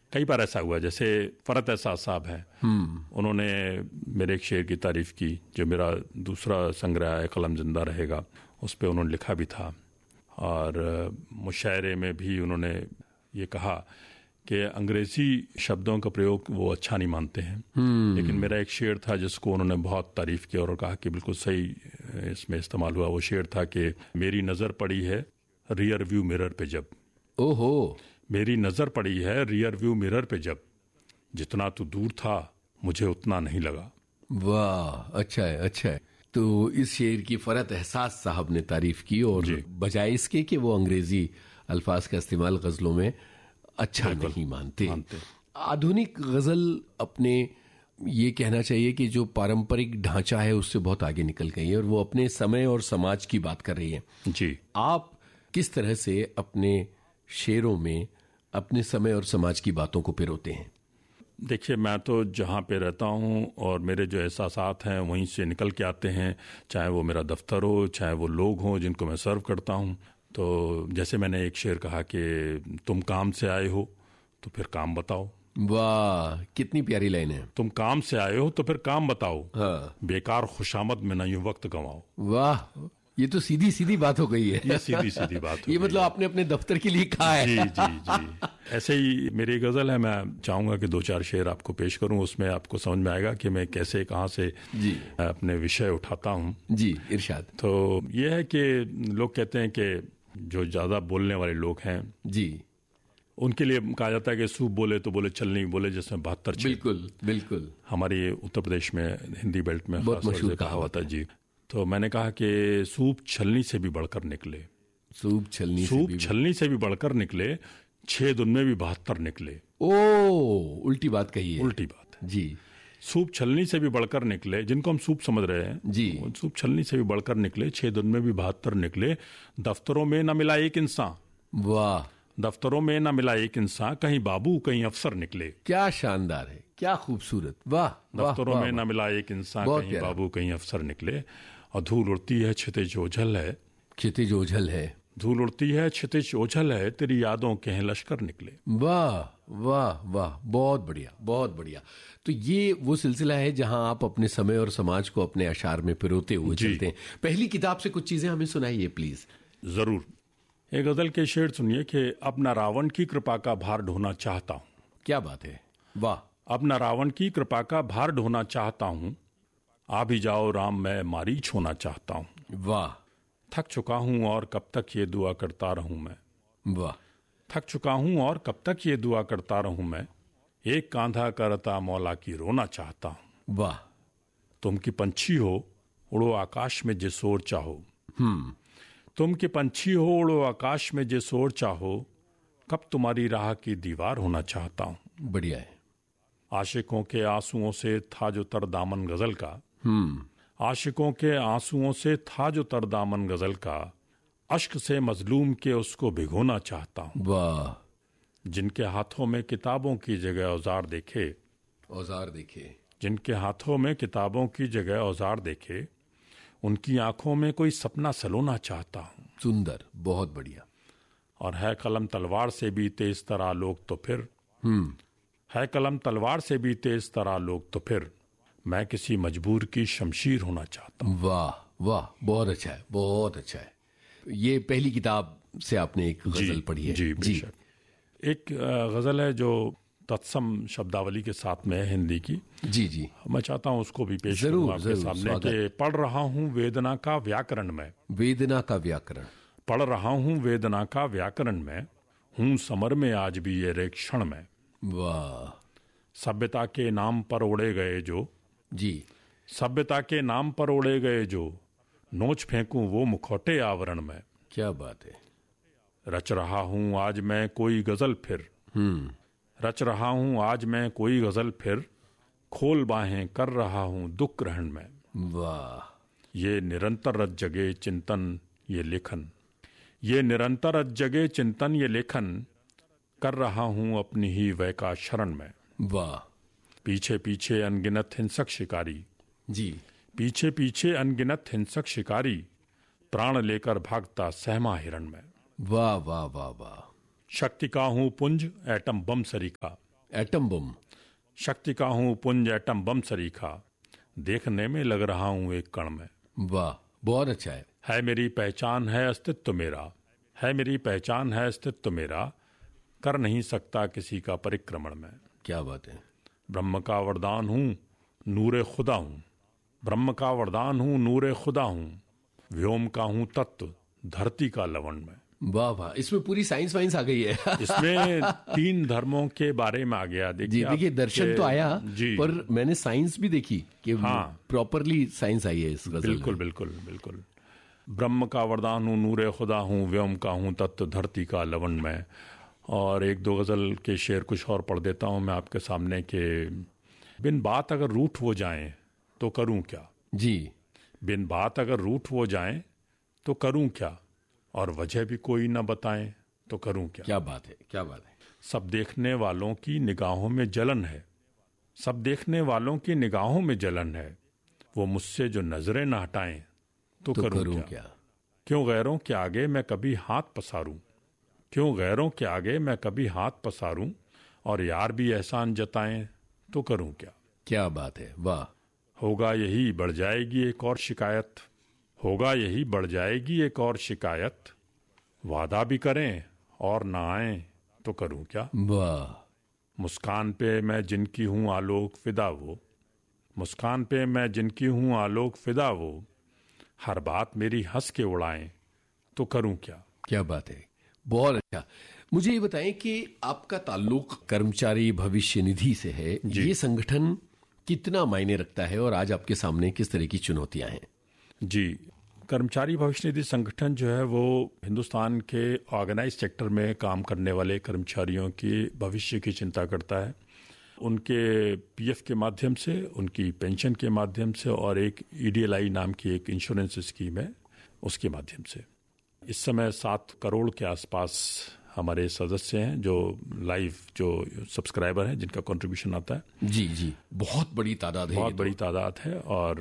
कई बार ऐसा हुआ, जैसे फरहत एहसास साहब हैं, उन्होंने मेरे एक शेर की तारीफ की, जो मेरा दूसरा संग्रह है कलम जिंदा रहेगा, उस पर उन्होंने लिखा भी था। और मुशायरे में भी उन्होंने ये कहा कि अंग्रेजी शब्दों का प्रयोग वो अच्छा नहीं मानते हैं, लेकिन मेरा एक शेर था जिसको उन्होंने बहुत तारीफ किया और कहा कि बिल्कुल सही इसमें इस्तेमाल हुआ। वो शेर था कि मेरी नज़र पड़ी है रियर व्यू मिरर पे जब, ओहो, मेरी नज़र पड़ी है रियर व्यू मिरर पे जब, जितना तू दूर था मुझे उतना नहीं लगा। वाह, अच्छा है, अच्छा है। तो इस शेर की फरहत एहसास साहब ने तारीफ की, और बजाय इसके कि वो अंग्रेजी अल्फाज का इस्तेमाल गजलों में अच्छा नहीं मानते। आधुनिक गजल अपने, ये कहना चाहिए कि जो पारंपरिक ढांचा है उससे बहुत आगे निकल गई है और वो अपने समय और समाज की बात कर रही है। जी, आप किस तरह से अपने शेरों में अपने समय और समाज की बातों को पिरोते हैं? देखिए, मैं तो जहाँ पे रहता हूँ और मेरे जो एहसासात हैं वहीं से निकल के आते हैं, चाहे वो मेरा दफ्तर हो, चाहे वो लोग हों जिनको मैं सर्व करता हूँ। तो जैसे मैंने एक शेर कहा कि तुम काम से आए हो तो फिर काम बताओ। वाह, कितनी प्यारी लाइन है। तुम काम से आए हो तो फिर काम बताओ, हाँ। बेकार खुशामद में ना यूं वक्त गंवाओ। वाह, ये तो सीधी सीधी बात हो गई है। ये सीधी सीधी बात हो ये गई मतलब है। आपने अपने दफ्तर के लिए कहा है। जी जी जी, ऐसे ही मेरी गजल है। मैं चाहूंगा कि 2-4 शेर आपको पेश करूं, उसमें आपको समझ में आएगा कि मैं कैसे कहां से जी अपने विषय उठाता हूं। जी, इरशाद। तो ये है कि लोग कहते हैं कि जो ज्यादा बोलने वाले लोग हैं जी, उनके लिए कहा जाता है कि सूप बोले तो बोले चल नहीं बोले, जिसमें 72 छेद। बिल्कुल बिल्कुल, हमारी उत्तर प्रदेश में हिंदी बेल्ट में बहुत खास तौर मशहूर से कहावत है जी। तो मैंने कहा कि सूप छलनी से भी बढ़कर निकले, सूप छलनी सूप छलनी से भी बढ़कर निकले, 6 उनमें भी 72 निकले। ओ, उल्टी बात कही है। उल्टी बात है जी, सूप छलनी से भी बढ़कर निकले, जिनको हम सूप समझ रहे हैं जी, सूप छलनी से भी बढ़कर निकले, 6 उनमें भी 72 निकले। दफ्तरों में न मिला एक इंसान, वाह, दफ्तरों में न मिला एक इंसान, कहीं बाबू कहीं अफसर निकले। क्या शानदार है, क्या खूबसूरत, वाह। दफ्तरों में न मिला एक इंसान, कहीं बाबू कहीं अफसर निकले। और धूल उड़ती है क्षितिज ओझल है, क्षितिज ओझल है, धूल उड़ती है क्षितिज ओझल है, तेरी यादों के हैं लश्कर निकले। वाह वाह वाह, बहुत बढ़िया, बहुत बढ़िया। तो ये वो सिलसिला है जहां आप अपने समय और समाज को अपने अशार में पिरोते हुए चलते हैं। पहली किताब से कुछ चीजें हमें सुनाइए प्लीज। जरूर। एक गजल के शेर सुनिए कि अब न रावण की कृपा का भार ढोना चाहता हूँ। क्या बात है, वाह। अब न रावण की कृपा का भार ढोना चाहता हूँ, आ भी जाओ राम मैं मारीच होना चाहता हूँ। वाह, थक चुका हूँ और कब तक ये दुआ करता रहूं मैं, वाह। थक चुका हूँ और कब तक ये दुआ करता रहूं मैं, एक कांधा करता मौला की रोना चाहता हूँ। वाह, तुम की पंछी हो उड़ो आकाश में जे शोर चाहो, तुम की पंछी हो उड़ो आकाश में जे शोर चाहो, कब तुम्हारी राह की दीवार होना चाहता हूँ। बढ़िया है। आशिकों के आंसुओं से था जो तर दामन गजल का, आशिकों के आंसुओं से था जो तर दामन गजल का, अश्क से मजलूम के उसको भिगोना चाहता हूँ। वाह, जिनके हाथों में किताबों की जगह औजार देखे, औजार देखे, जिनके हाथों में किताबों की जगह औजार देखे, उनकी आंखों में कोई सपना सलोना चाहता हूँ। सुंदर, बहुत बढ़िया। और है कलम तलवार से भी तेज तरा लोग तो फिर, है कलम तलवार से भी तेज तरा लोग तो फिर, मैं किसी मजबूर की शमशीर होना चाहता हूँ। वाह वाह, बहुत अच्छा है, बहुत अच्छा है। ये पहली किताब से आपने एक गजल पढ़ी है? जी बेशक। एक गजल है जो तत्सम शब्दावली के साथ में है हिंदी की। जी जी, मैं चाहता हूँ उसको भी पेश करूँ आपके सामने कि पढ़ रहा हूँ वेदना का व्याकरण में, वेदना का व्याकरण, पढ़ रहा हूँ वेदना का व्याकरण में, हूँ समर में आज भी ये रे क्षण में। वाह। सभ्यता के नाम पर ओढ़े गए जो, जी, सभ्यता के नाम पर ओढ़े गए जो, नोच फेंकूं वो मुखौटे आवरण में। क्या बात है। रच रहा हूं आज मैं कोई गजल फिर, रच रहा हूं आज मैं कोई गजल फिर, खोल बाहें कर रहा हूं दुख ग्रहण में। वाह। ये निरंतर रच जगे चिंतन ये लेखन, ये निरंतर रच जगे चिंतन ये लेखन, कर रहा हूं अपनी ही वै का शरण में। वाह। पीछे पीछे अनगिनत हिंसक शिकारी, जी, पीछे पीछे अनगिनत हिंसक शिकारी, प्राण लेकर भागता सहमा हिरण में। वाह वाह वाह वाह। शक्ति का हूं पुंज एटम बम सरीका, एटम बम। शक्ति का हूँ पुंज एटम बम सरीखा, देखने में लग रहा हूँ एक कण में। वाह, बहुत अच्छा है। मेरी पहचान है अस्तित्व मेरा, है मेरी पहचान है अस्तित्व मेरा, कर नहीं सकता किसी का परिक्रमण में। क्या बात है। ब्रह्म का वरदान हूँ नूरे खुदा हूँ, ब्रह्म का वरदान हूँ नूरे खुदा हूँ, व्योम का हूँ तत्व धरती का लवण में। वाह वाह, इसमें पूरी साइंस वाइंस आ गई है। इसमें 3 धर्मों के बारे में आ गया। देखिए दर्शन तो आया जी, पर मैंने साइंस भी देखी कि हाँ, प्रॉपरली साइंस आई है इस गजल बिल्कुल में। बिल्कुल बिल्कुल। ब्रह्म का वरदान हूँ नूरे खुदा हूँ, व्योम का हूँ तत्व धरती का लवण में। और 1-2 गजल के शेर कुछ और पढ़ देता हूँ मैं आपके सामने के। बिन बात अगर रूठ वो जाएं तो करूं क्या जी, बिन बात अगर रूठ वो जाएं तो करूं क्या, और वजह भी कोई ना बताएं तो करूं क्या। क्या बात है, क्या बात है। सब देखने वालों की निगाहों में जलन है, सब देखने वालों की निगाहों में जलन है, वो मुझसे जो नजरें ना हटाएं तो करूं क्या। क्यों गैरों के आगे मैं कभी हाथ पसारूं, क्यों गैरों के आगे मैं कभी हाथ पसारूं, और यार भी एहसान जताएं तो करूं क्या। क्या बात है, वाह। होगा यही बढ़ जाएगी एक और शिकायत, होगा यही बढ़ जाएगी एक और शिकायत, वादा भी करें और ना आए तो करूं क्या। वाह। मुस्कान पे मैं जिनकी हूं आलोक फिदा वो, मुस्कान पे मैं जिनकी हूं आलोक फिदा वो, हर बात मेरी हंस के उड़ाएं तो करूं क्या। क्या बात है, बहुत अच्छा। मुझे ये बताएं कि आपका ताल्लुक कर्मचारी भविष्य निधि से है, ये संगठन कितना मायने रखता है और आज आपके सामने किस तरह की चुनौतियां हैं? जी, कर्मचारी भविष्य निधि संगठन जो है वो हिंदुस्तान के ऑर्गेनाइज सेक्टर में काम करने वाले कर्मचारियों के भविष्य की चिंता करता है। उनके पीएफ के माध्यम से, उनकी पेंशन के माध्यम से, और एक ईडीएलआई नाम की एक इंश्योरेंस स्कीम है उसके माध्यम से। इस समय 7 करोड़ के आसपास हमारे सदस्य हैं जो लाइव जो सब्सक्राइबर हैं, जिनका कंट्रीब्यूशन आता है। जी जी, बहुत बड़ी तादाद है, बहुत बड़ी तादाद है। और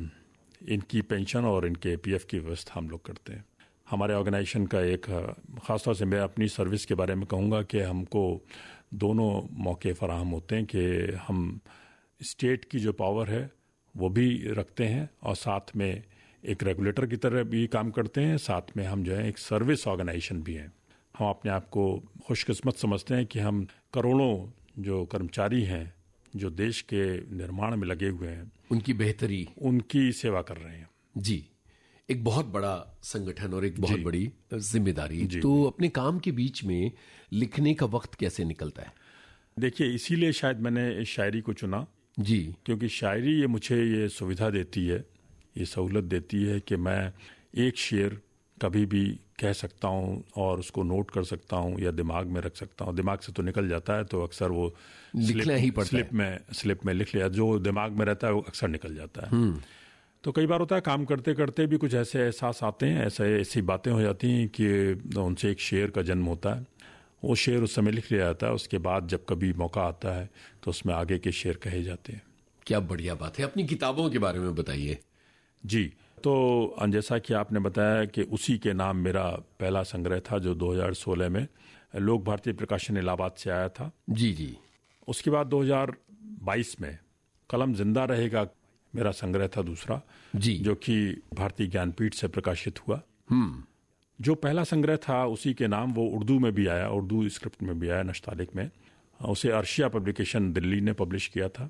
इनकी पेंशन और इनके पीएफ की व्यवस्था हम लोग करते हैं। हमारे ऑर्गेनाइजेशन का एक खासतौर से मैं अपनी सर्विस के बारे में कहूँगा कि हमको दोनों मौके फराहम होते हैं कि हम स्टेट की जो पावर है वो भी रखते हैं और साथ में एक रेगुलेटर की तरह भी काम करते हैं, साथ में हम जो है एक सर्विस ऑर्गेनाइजेशन भी हैं। हम अपने आप को खुशकिस्मत समझते हैं कि हम करोड़ों जो कर्मचारी हैं जो देश के निर्माण में लगे हुए हैं, उनकी बेहतरी, उनकी सेवा कर रहे हैं। जी, एक बहुत बड़ा संगठन और एक बहुत बड़ी जिम्मेदारी। तो अपने काम के बीच में लिखने का वक्त कैसे निकलता है? देखिए, इसीलिए शायद मैंने इस शायरी को चुना जी, क्योंकि शायरी ये मुझे ये सुविधा देती है, ये सहूलत देती है कि मैं एक शेर कभी भी कह सकता हूँ और उसको नोट कर सकता हूँ या दिमाग में रख सकता हूँ। दिमाग से तो निकल जाता है तो अक्सर वो लिखना ही पड़ता है। स्लिप में लिख लिया, जो दिमाग में रहता है वो अक्सर निकल जाता है। तो कई बार होता है काम करते करते भी कुछ ऐसे एहसास आते हैं, ऐसी बातें हो जाती हैं कि उनसे एक शेर का जन्म होता है। वो शेर उस समय लिख लिया जाता है, उसके बाद जब कभी मौका आता है तो उसमें आगे के शेर कहे जाते हैं। क्या बढ़िया बात है। अपनी किताबों के बारे में बताइए। जी, तो जैसा कि आपने बताया कि उसी के नाम मेरा पहला संग्रह था जो 2016 में लोक भारती प्रकाशन इलाहाबाद से आया था। जी जी। उसके बाद 2022 में कलम जिंदा रहेगा मेरा संग्रह था दूसरा, जी, जो कि भारतीय ज्ञानपीठ से प्रकाशित हुआ। जो पहला संग्रह था उसी के नाम वो उर्दू में भी आया, उर्दू स्क्रिप्ट में भी आया, नस्तालिक में। उसे अर्शिया पब्लिकेशन दिल्ली ने पब्लिश किया था।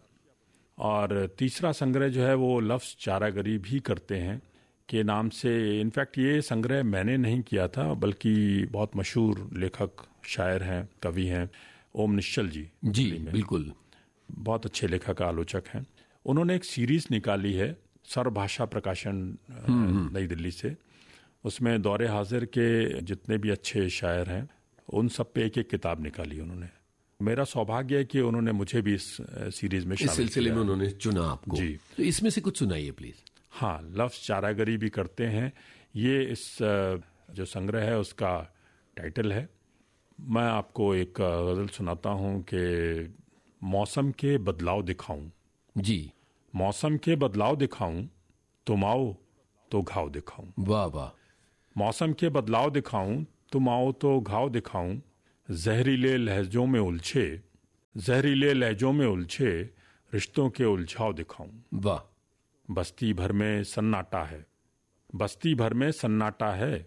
और तीसरा संग्रह जो है वो लफ्ज़ चारागरी भी करते हैं के नाम से। इनफैक्ट ये संग्रह मैंने नहीं किया था बल्कि बहुत मशहूर लेखक, शायर हैं, कवि हैं, ओम निश्चल जी। जी बिल्कुल, बहुत अच्छे लेखक, आलोचक हैं। उन्होंने एक सीरीज निकाली है सर्वभाषा प्रकाशन नई दिल्ली से। उसमें दौरे हाजिर के जितने भी अच्छे शायर हैं उन सब पे एक एक किताब निकाली उन्होंने। मेरा सौभाग्य है कि उन्होंने मुझे भी इस सीरीज में शामिल इस सिलसिले में उन्होंने चुना आपको। जी, तो इसमें से कुछ सुनाइए प्लीज। हाँ, लफ्ज़ चारागरी भी करते हैं, ये इस जो संग्रह है उसका टाइटल है। मैं आपको एक गज़ल सुनाता हूँ कि मौसम के बदलाव दिखाऊं। जी, मौसम के बदलाव दिखाऊं, तुम आओ तो घाव दिखाऊं। वाह वाह। मौसम के बदलाव दिखाऊं, तुम आओ तो घाव दिखाऊं, जहरीले लहजों में उलझे, जहरीले लहजों में उलझे रिश्तों के उलझाव दिखाऊं। वाह। बस्ती भर में सन्नाटा है, बस्ती भर में सन्नाटा है,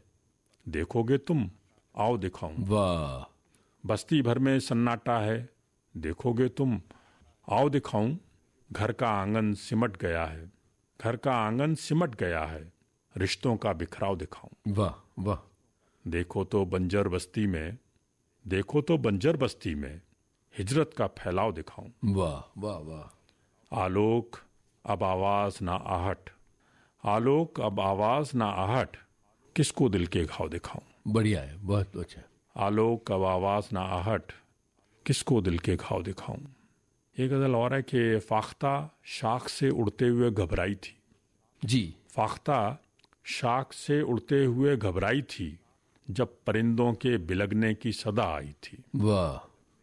देखोगे तुम आओ दिखाऊं। वाह। बस्ती भर में सन्नाटा है, देखोगे तुम आओ दिखाऊं। घर का आंगन सिमट गया है, घर का आंगन सिमट गया है, रिश्तों का बिखराव दिखाऊं। वाह वाह। देखो तो बंजर बस्ती में, देखो तो बंजर बस्ती में हिजरत का फैलाव दिखाऊं। वाह वाह वाह। आलोक अब आवाज ना आहट, आलोक अब आवाज ना आहट, किसको दिल के घाव दिखाऊं। बढ़िया है, बहुत अच्छा। आलोक अब आवाज ना आहट, किसको दिल के घाव दिखाऊं। एक गजल और है कि फाख्ता शाख से उड़ते हुए घबराई थी। जी। फाख्ता शाख से उड़ते हुए घबराई थी, जब परिंदों के बिलगने की सदा आई थी। वाह।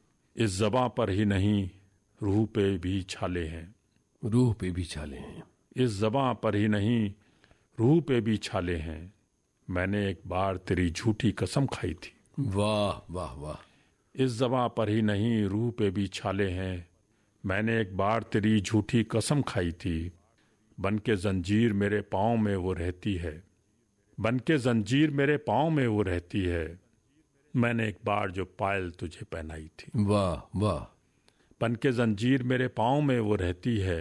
इस ज़बां पर ही नहीं रूह पे भी छाले हैं, रूह पे भी छाले हैं। इस ज़बां पर ही नहीं रूह पे भी छाले हैं, मैंने एक बार तेरी झूठी कसम खाई थी। वाह वाह वाह। इस ज़बां पर ही नहीं रूह पे भी छाले हैं, मैंने एक बार तेरी झूठी कसम खाई थी। बन के जंजीर मेरे पाँव में वो रहती है, बन के जंजीर मेरे पाँव में वो रहती है, मैंने एक बार जो पायल तुझे पहनाई थी। वाह वाह। बन के जंजीर मेरे पाँव में वो रहती है,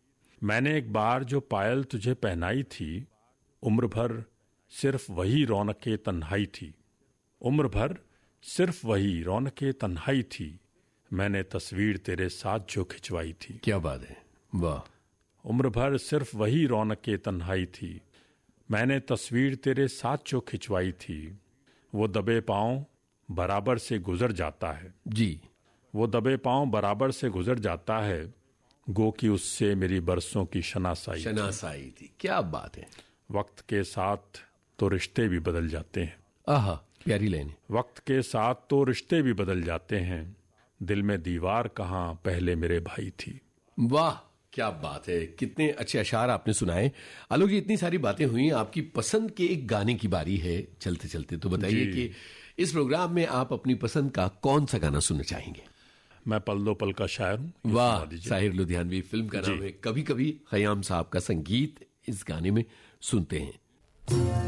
मैंने एक बार जो पायल तुझे पहनाई थी। उम्र भर सिर्फ वही रौनके तन्हाई थी, उम्र भर सिर्फ वही रौनके तन्हाई थी, मैंने तस्वीर तेरे साथ जो खिंचवाई थी। क्या बात है। वाह। उम्र भर सिर्फ वही रौनके तन्हाई थी, मैंने तस्वीर तेरे साथ जो खिंचवाई थी। वो दबे पाँव बराबर से गुजर जाता है, जी। वो दबे पाँव बराबर से गुजर जाता है, गो कि उससे मेरी बरसों की शनासाई थी। क्या बात है। वक्त के साथ तो रिश्ते भी बदल जाते हैं। आहा, प्यारी लाइन। वक्त के साथ तो रिश्ते भी बदल जाते हैं, दिल में दीवार कहाँ पहले मेरे भाई थी। वाह, क्या बात है। कितने अच्छे अशार आपने सुनाए। आलोक जी, इतनी सारी बातें हुई, आपकी पसंद के एक गाने की बारी है चलते चलते, तो बताइए कि इस प्रोग्राम में आप अपनी पसंद का कौन सा गाना सुनना चाहेंगे। मैं पल दो पल का शायर हूँ। वाह, साहिर लुधियानवी फिल्म का नाम है। कभी कभी खयाम साहब का संगीत इस गाने में सुनते हैं।